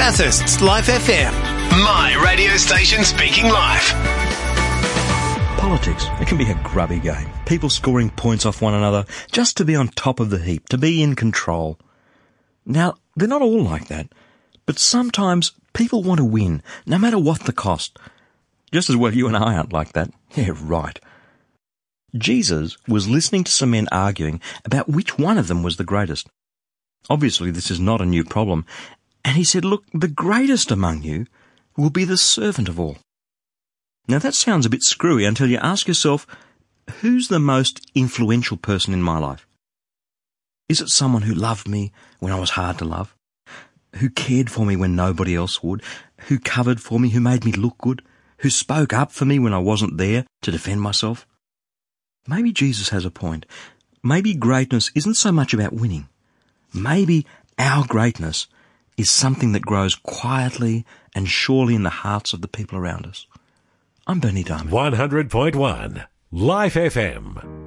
Bathurst's Life FM. My radio station speaking life. Politics, it can be a grubby game. People scoring points off one another just to be on top of the heap, to be in control. Now, they're not all like that, but sometimes people want to win, no matter what the cost. Just as well you and I aren't like that. Yeah, right. Jesus was listening to some men arguing about which one of them was the greatest. Obviously, this is not a new problem. And he said, look, the greatest among you will be the servant of all. Now that sounds a bit screwy until you ask yourself, who's the most influential person in my life? Is it someone who loved me when I was hard to love? Who cared for me when nobody else would? Who covered for me, who made me look good? Who spoke up for me when I wasn't there to defend myself? Maybe Jesus has a point. Maybe greatness isn't so much about winning. Maybe our greatness is something that grows quietly and surely in the hearts of the people around us. I'm Bernie Diamond. 100.1 Life FM.